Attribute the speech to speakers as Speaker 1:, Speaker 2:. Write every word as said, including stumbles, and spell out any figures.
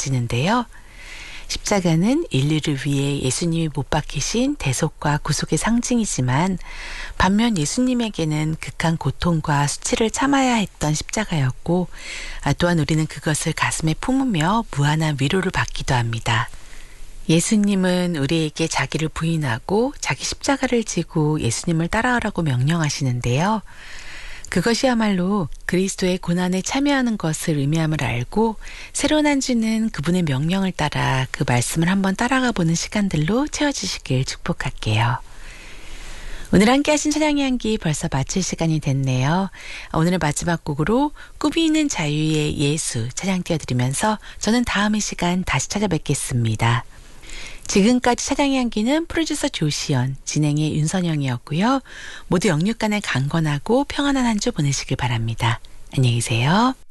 Speaker 1: 전해지는데요. 십자가는 인류를 위해 예수님이 못 박히신 대속과 구속의 상징이지만 반면 예수님에게는 극한 고통과 수치를 참아야 했던 십자가였고 또한 우리는 그것을 가슴에 품으며 무한한 위로를 받기도 합니다. 예수님은 우리에게 자기를 부인하고 자기 십자가를 지고 예수님을 따라오라고 명령하시는데요. 그것이야말로 그리스도의 고난에 참여하는 것을 의미함을 알고 새로운 한 주는 그분의 명령을 따라 그 말씀을 한번 따라가 보는 시간들로 채워주시길 축복할게요. 오늘 함께 하신 찬양의 향기 벌써 마칠 시간이 됐네요. 오늘의 마지막 곡으로 꿈이 있는 자유의 예수 찬양 띄워드리면서 저는 다음 이 시간 다시 찾아뵙겠습니다. 지금까지 찬양의 향기는 프로듀서 조시연, 진행의 윤선영이었고요. 모두 영육간에 강건하고 평안한 한 주 보내시길 바랍니다. 안녕히 계세요.